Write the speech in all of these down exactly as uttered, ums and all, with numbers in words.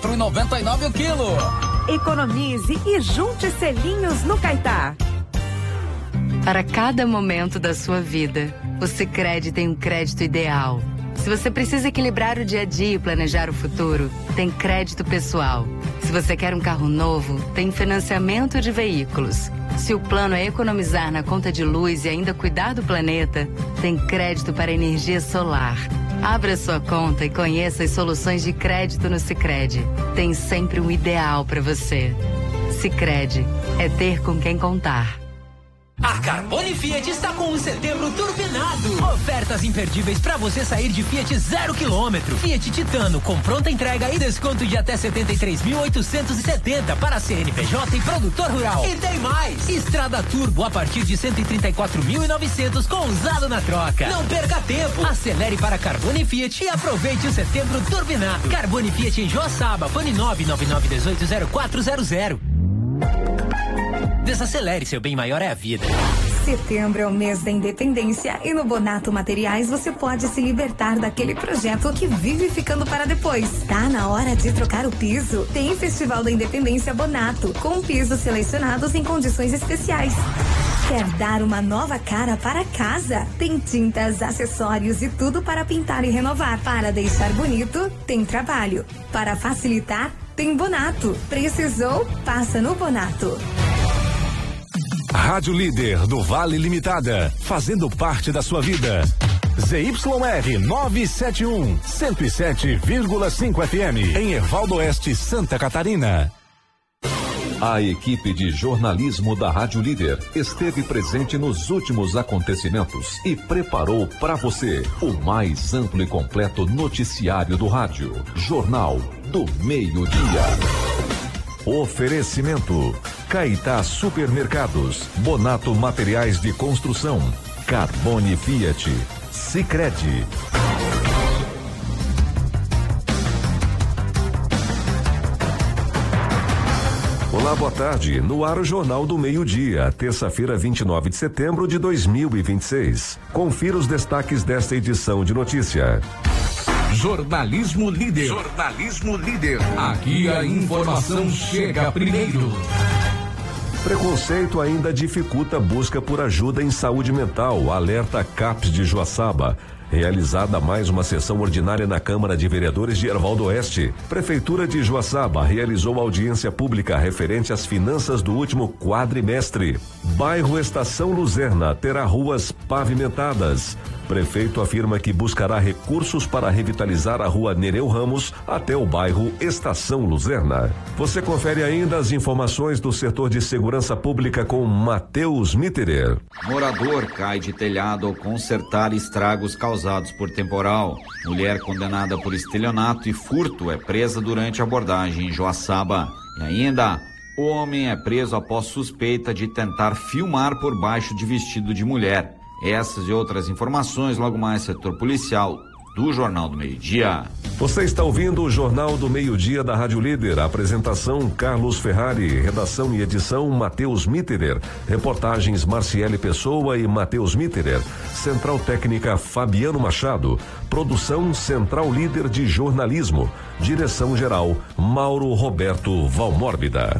quatro e noventa e nove o quilo. Economize e junte selinhos no Caetá. Para cada momento da sua vida, o Sicredi tem um crédito ideal. Se você precisa equilibrar o dia a dia e planejar o futuro, tem crédito pessoal. Se você quer um carro novo, tem financiamento de veículos. Se o plano é economizar na conta de luz e ainda cuidar do planeta, tem crédito para energia solar. Abra sua conta e conheça as soluções de crédito no Sicredi. Tem sempre um ideal para você. Sicredi é ter com quem contar. A Carbone Fiat está com um setembro turbinado. Ofertas imperdíveis para você sair de Fiat zero quilômetro. Fiat Titano com pronta entrega e desconto de até setenta e três mil oitocentos e setenta para C N P J e produtor rural. E tem mais! Estrada Turbo a partir de cento e trinta e quatro mil e novecentos com usado na troca. Não perca tempo. Acelere para Carbone Fiat e aproveite o setembro turbinado. Carbone Fiat em Joaçaba. Fone nove nove nove um oito zero quatro zero zero. Desacelere, seu bem maior é a vida. Setembro é o mês da independência e no Bonato Materiais você pode se libertar daquele projeto que vive ficando para depois. Tá na hora de trocar o piso? Tem Festival da Independência Bonato, com pisos selecionados em condições especiais. Quer dar uma nova cara para casa? Tem tintas, acessórios e tudo para pintar e renovar. Para deixar bonito, tem trabalho. Para facilitar, tem Bonato. Precisou? Passa no Bonato. Rádio Líder do Vale Limitada, fazendo parte da sua vida. Z Y R novecentos e setenta e um, cento e sete vírgula cinco F M, em Erval do Oeste, Santa Catarina. A equipe de jornalismo da Rádio Líder esteve presente nos últimos acontecimentos e preparou para você o mais amplo e completo noticiário do rádio. Jornal do Meio-Dia. Oferecimento: Caetá Supermercados, Bonato Materiais de Construção, Carbone Fiat, Sicredi. Olá, boa tarde. No ar o Jornal do Meio-Dia, terça-feira, vinte e nove de setembro de dois mil e vinte e seis. Confira os destaques desta edição de notícia. Jornalismo Líder. Jornalismo Líder. Aqui a informação chega primeiro. Preconceito ainda dificulta a busca por ajuda em saúde mental, alerta CAPS de Joaçaba. Realizada mais uma sessão ordinária na Câmara de Vereadores de Erval do Oeste. Prefeitura de Joaçaba realizou audiência pública referente às finanças do último quadrimestre. Bairro Estação Luzerna terá ruas pavimentadas. Prefeito afirma que buscará recursos para revitalizar a rua Nereu Ramos até o bairro Estação Luzerna. Você confere ainda as informações do setor de segurança pública com Matheus Mitterer. Morador cai de telhado ao consertar estragos causados por temporal. Mulher condenada por estelionato e furto é presa durante abordagem em Joaçaba. E ainda, o homem é preso após suspeita de tentar filmar por baixo de vestido de mulher. Essas e outras informações logo mais setor policial do Jornal do Meio-Dia. Você está ouvindo o Jornal do Meio-Dia da Rádio Líder. Apresentação Carlos Ferrari, redação e edição Matheus Mitterer, reportagens Marciele Pessoa e Matheus Mitterer, Central Técnica Fabiano Machado, produção Central Líder de Jornalismo, direção geral Mauro Roberto Valmórbida.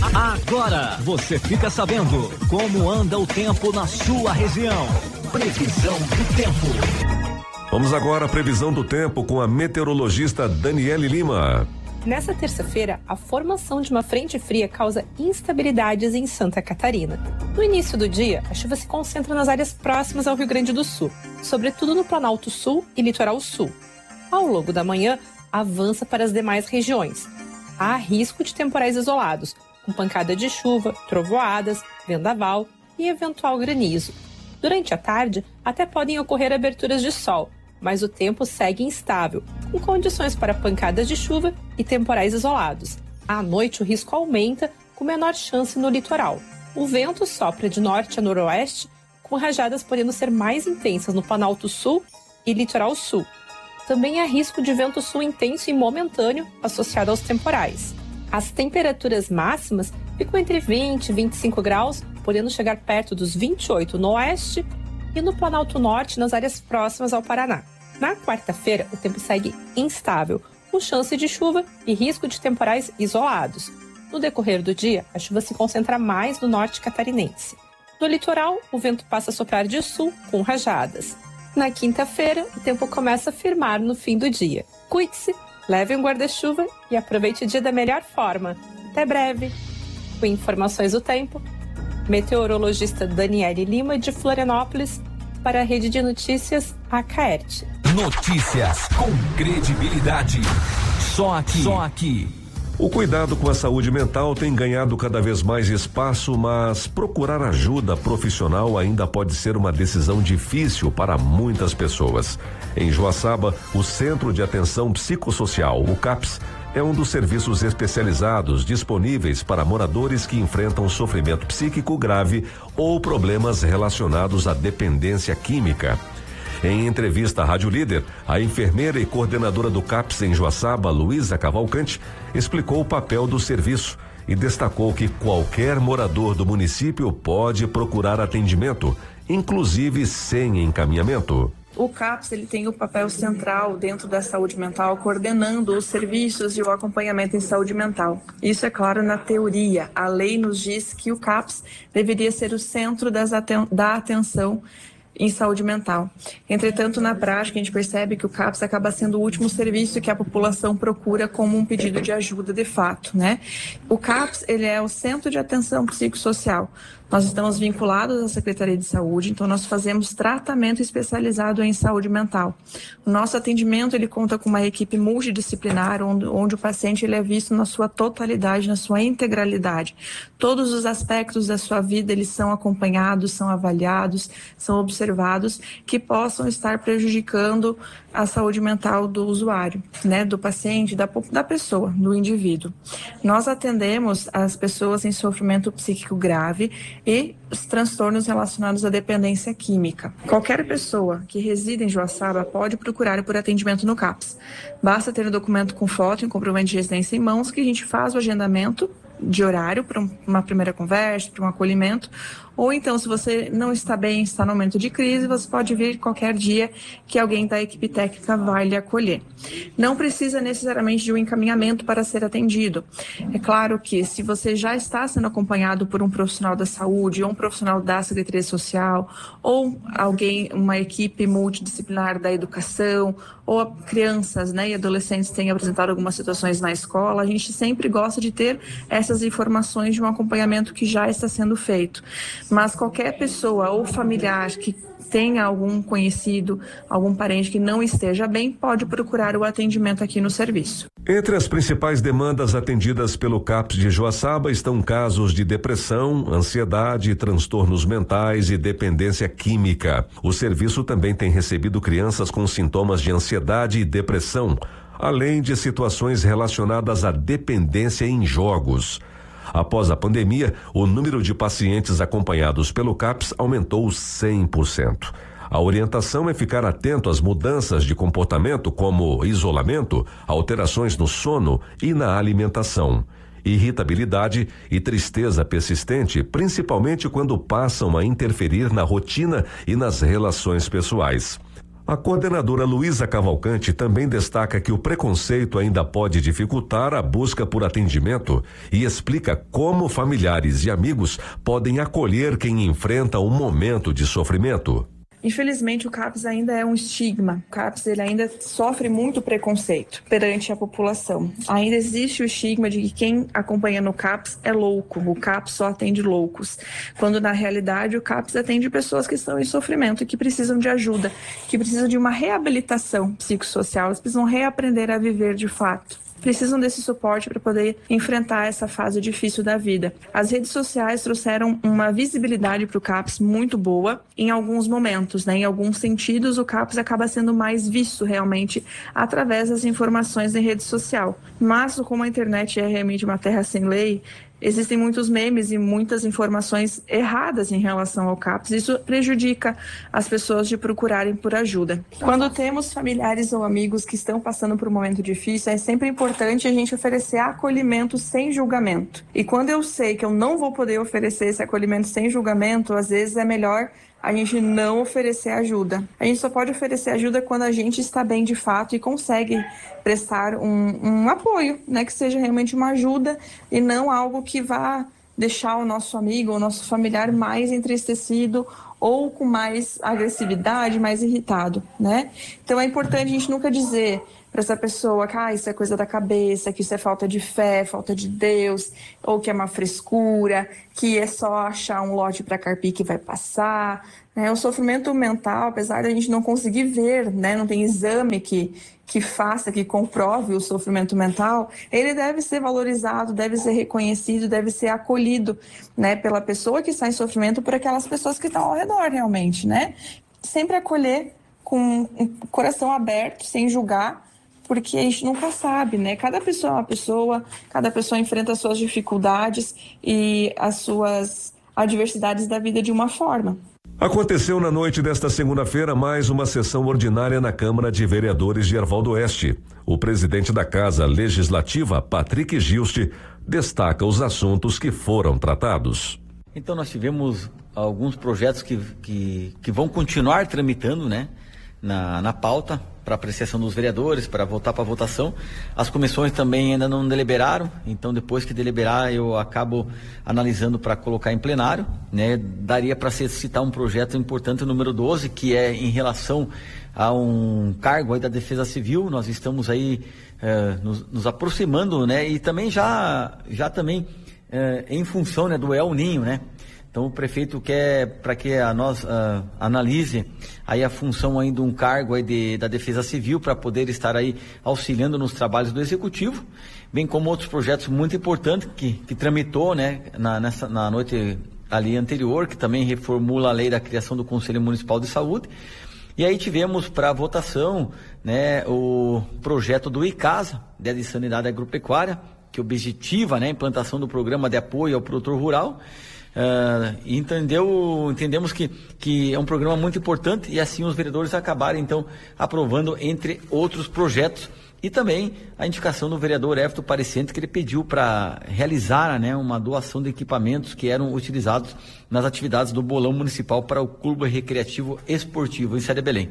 Agora você fica sabendo como anda o tempo na sua região. Previsão do tempo. Vamos agora à previsão do tempo com a meteorologista Daniele Lima. Nessa terça-feira, a formação de uma frente fria causa instabilidades em Santa Catarina. No início do dia, a chuva se concentra nas áreas próximas ao Rio Grande do Sul, sobretudo no Planalto Sul e Litoral Sul. Ao longo da manhã, avança para as demais regiões. Há risco de temporais isolados, com pancada de chuva, trovoadas, vendaval e eventual granizo. Durante a tarde, até podem ocorrer aberturas de sol, mas o tempo segue instável, com condições para pancadas de chuva e temporais isolados. À noite, o risco aumenta, com menor chance no litoral. O vento sopra de norte a noroeste, com rajadas podendo ser mais intensas no Planalto Sul e Litoral Sul. Também há risco de vento sul intenso e momentâneo associado aos temporais. As temperaturas máximas ficam entre vinte e vinte e cinco graus, podendo chegar perto dos vinte e oito no oeste e no Planalto Norte, nas áreas próximas ao Paraná. Na quarta-feira, o tempo segue instável. O com chance de chuva e risco de temporais isolados. No decorrer do dia, a chuva se concentra mais no norte catarinense. No litoral, o vento passa a soprar de sul com rajadas. Na quinta-feira, o tempo começa a firmar no fim do dia. Cuide-se, leve um guarda-chuva e aproveite o dia da melhor forma. Até breve! Com informações do tempo, meteorologista Daniele Lima, de Florianópolis, para a Rede de Notícias Acaerte. Notícias com credibilidade. Só aqui. Só aqui. O cuidado com a saúde mental tem ganhado cada vez mais espaço, mas procurar ajuda profissional ainda pode ser uma decisão difícil para muitas pessoas. Em Joaçaba, o Centro de Atenção Psicossocial, o CAPS, é um dos serviços especializados disponíveis para moradores que enfrentam sofrimento psíquico grave ou problemas relacionados à dependência química. Em entrevista à Rádio Líder, a enfermeira e coordenadora do CAPS em Joaçaba, Luísa Cavalcante, explicou o papel do serviço e destacou que qualquer morador do município pode procurar atendimento, inclusive sem encaminhamento. O CAPS ele tem o papel central dentro da saúde mental, coordenando os serviços e o acompanhamento em saúde mental. Isso é claro na teoria. A lei nos diz que o CAPS deveria ser o centro das aten- da atenção em saúde mental. Entretanto, na prática, a gente percebe que o CAPS acaba sendo o último serviço que a população procura como um pedido de ajuda de fato, né? O CAPS, ele é o Centro de Atenção Psicossocial. Nós estamos vinculados à Secretaria de Saúde, então nós fazemos tratamento especializado em saúde mental. O nosso atendimento, ele conta com uma equipe multidisciplinar, onde, onde o paciente ele é visto na sua totalidade, na sua integralidade. Todos os aspectos da sua vida, eles são acompanhados, são avaliados, são observados, que possam estar prejudicando a saúde mental do usuário, né, do paciente, da, da pessoa, do indivíduo. Nós atendemos as pessoas em sofrimento psíquico grave e os transtornos relacionados à dependência química. Qualquer pessoa que reside em Joaçaba pode procurar por atendimento no CAPS. Basta ter um documento com foto e um comprovante de residência em mãos que a gente faz o agendamento de horário para uma primeira conversa, para um acolhimento, ou então, se você não está bem, está no momento de crise, você pode vir qualquer dia que alguém da equipe técnica vai lhe acolher. Não precisa necessariamente de um encaminhamento para ser atendido. É claro que se você já está sendo acompanhado por um profissional da saúde, ou um profissional da Secretaria Social, ou alguém, uma equipe multidisciplinar da educação, ou crianças, né, e adolescentes têm apresentado algumas situações na escola, a gente sempre gosta de ter essas informações de um acompanhamento que já está sendo feito. Mas qualquer pessoa ou familiar que tenha algum conhecido, algum parente que não esteja bem, pode procurar o atendimento aqui no serviço. Entre as principais demandas atendidas pelo CAPS de Joaçaba estão casos de depressão, ansiedade, transtornos mentais e dependência química. O serviço também tem recebido crianças com sintomas de ansiedade e depressão, além de situações relacionadas à dependência em jogos. Após a pandemia, o número de pacientes acompanhados pelo CAPS aumentou cem por cento. A orientação é ficar atento às mudanças de comportamento, como isolamento, alterações no sono e na alimentação, irritabilidade e tristeza persistente, principalmente quando passam a interferir na rotina e nas relações pessoais. A coordenadora Luísa Cavalcante também destaca que o preconceito ainda pode dificultar a busca por atendimento e explica como familiares e amigos podem acolher quem enfrenta um momento de sofrimento. Infelizmente, o CAPS ainda é um estigma. O CAPS ele ainda sofre muito preconceito perante a população. Ainda existe o estigma de que quem acompanha no CAPS é louco. O CAPS só atende loucos. Quando, na realidade, o CAPS atende pessoas que estão em sofrimento e que precisam de ajuda, que precisam de uma reabilitação psicossocial, eles precisam reaprender a viver de fato. Precisam desse suporte para poder enfrentar essa fase difícil da vida. As redes sociais trouxeram uma visibilidade para o CAPS muito boa em alguns momentos, né? Em alguns sentidos, o CAPS acaba sendo mais visto realmente através das informações em rede social. Mas, como a internet é realmente uma terra sem lei, existem muitos memes e muitas informações erradas em relação ao CAPS. Isso prejudica as pessoas de procurarem por ajuda. Quando temos familiares ou amigos que estão passando por um momento difícil, é sempre importante a gente oferecer acolhimento sem julgamento. E quando eu sei que eu não vou poder oferecer esse acolhimento sem julgamento, às vezes é melhor a gente não oferecer ajuda. A gente só pode oferecer ajuda quando a gente está bem de fato e consegue prestar um, um apoio, né, que seja realmente uma ajuda e não algo que vá deixar o nosso amigo ou nosso familiar mais entristecido ou com mais agressividade, mais irritado, né? Então é importante a gente nunca dizer para essa pessoa que ah, isso é coisa da cabeça, que isso é falta de fé, falta de Deus, ou que é uma frescura, que é só achar um lote para carpir que vai passar. Né? O sofrimento mental, apesar de a gente não conseguir ver, né, não tem exame que, que faça, que comprove o sofrimento mental, ele deve ser valorizado, deve ser reconhecido, deve ser acolhido, né, pela pessoa que está em sofrimento, por aquelas pessoas que estão ao redor realmente, né? Sempre acolher com um coração aberto, sem julgar, porque a gente nunca sabe, né? Cada pessoa é uma pessoa, cada pessoa enfrenta as suas dificuldades e as suas adversidades da vida de uma forma. Aconteceu na noite desta segunda-feira mais uma sessão ordinária na Câmara de Vereadores de Erval do Oeste. O presidente da Casa Legislativa, Patrick Gilste, destaca os assuntos que foram tratados. Então nós tivemos alguns projetos que, que, que vão continuar tramitando, né, na, na pauta, para apreciação dos vereadores, para voltar para votação. As comissões também ainda não deliberaram, então depois que deliberar eu acabo analisando para colocar em plenário, né? Daria para citar um projeto importante, o número doze, que é em relação a um cargo aí da Defesa Civil. Nós estamos aí eh, nos, nos aproximando, né? E também já, já também eh, em função, né, do El Ninho, né? Então o prefeito quer para que a nós uh, analise aí a função aí de um cargo aí de, da Defesa Civil para poder estar aí auxiliando nos trabalhos do Executivo, bem como outros projetos muito importantes que, que tramitou, né, na, nessa, na noite ali anterior, que também reformula a lei da criação do Conselho Municipal de Saúde. E aí tivemos para votação, né, o projeto do ICASA, de Sanidade Agropecuária, que objetiva, né, a implantação do programa de apoio ao produtor rural. Uh, entendeu, entendemos que, que é um programa muito importante e assim os vereadores acabaram então aprovando, entre outros projetos, e também a indicação do vereador Everton Parecente, que ele pediu para realizar, né, uma doação de equipamentos que eram utilizados nas atividades do Bolão Municipal para o Clube Recreativo Esportivo em Sede Belém.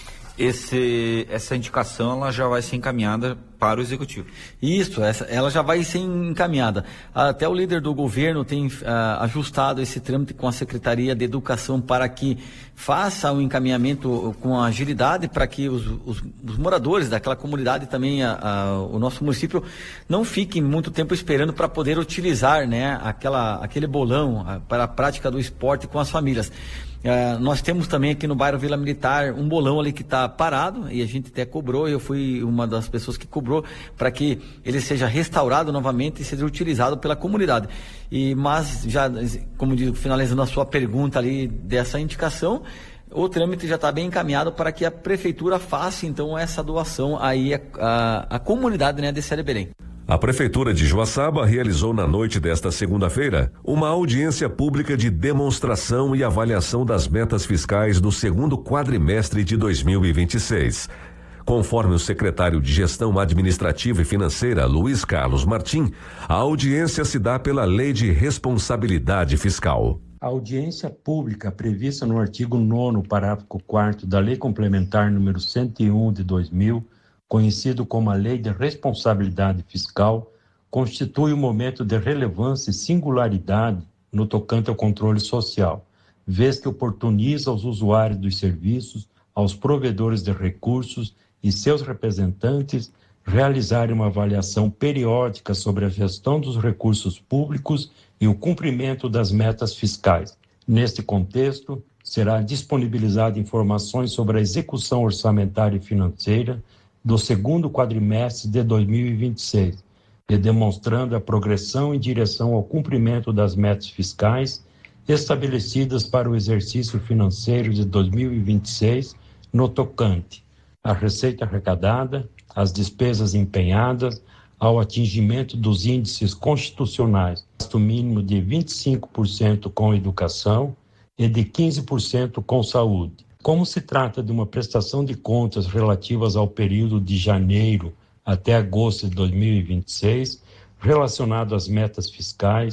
Esse, essa indicação ela já vai ser encaminhada para o Executivo. Isso, essa, ela já vai ser encaminhada. Até o líder do governo tem uh, ajustado esse trâmite com a Secretaria de Educação para que faça o encaminhamento com agilidade, para que os, os, os moradores daquela comunidade também, a, a, o nosso município, não fiquem muito tempo esperando para poder utilizar, né, aquela, aquele bolão a, para a prática do esporte com as famílias. Uh, nós temos também aqui no bairro Vila Militar um bolão ali que está parado e a gente até cobrou, eu fui uma das pessoas que cobrou para que ele seja restaurado novamente e seja utilizado pela comunidade. E, mas já, como digo, finalizando a sua pergunta ali dessa indicação, o trâmite já está bem encaminhado para que a prefeitura faça então essa doação aí à a, a, a comunidade, né, de Sede Belém. A Prefeitura de Joaçaba realizou na noite desta segunda-feira uma audiência pública de demonstração e avaliação das metas fiscais do segundo quadrimestre de dois mil e vinte e seis. Conforme o secretário de Gestão Administrativa e Financeira, Luiz Carlos Martim, a audiência se dá pela Lei de Responsabilidade Fiscal. A audiência pública prevista no artigo nono, parágrafo quarto da Lei Complementar número cento e um de dois mil, conhecido como a Lei de Responsabilidade Fiscal, constitui um momento de relevância e singularidade no tocante ao controle social, vez que oportuniza aos usuários dos serviços, aos provedores de recursos e seus representantes realizarem uma avaliação periódica sobre a gestão dos recursos públicos e o cumprimento das metas fiscais. Neste contexto, será disponibilizada informações sobre a execução orçamentária e financeira do segundo quadrimestre de dois mil e vinte e seis, e demonstrando a progressão em direção ao cumprimento das metas fiscais estabelecidas para o exercício financeiro de dois mil e vinte e seis, no tocante à receita arrecadada, às despesas empenhadas, ao atingimento dos índices constitucionais, gasto mínimo de vinte e cinco por cento com educação e de quinze por cento com saúde. Como se trata de uma prestação de contas relativas ao período de janeiro até agosto de dois mil e vinte e seis, relacionado às metas fiscais,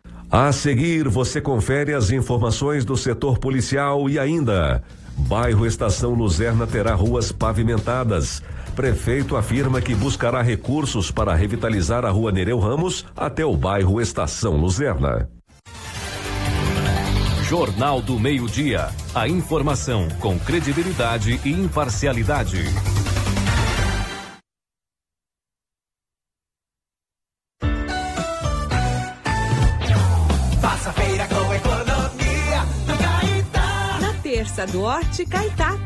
A seguir, você confere as informações do setor policial e ainda: bairro Estação Luzerna terá ruas pavimentadas. Prefeito afirma que buscará recursos para revitalizar a rua Nereu Ramos até o bairro Estação Luzerna. Jornal do Meio-Dia. A informação com credibilidade e imparcialidade. Faça feira com economia no Caetá. Na terça do Horti Caetá.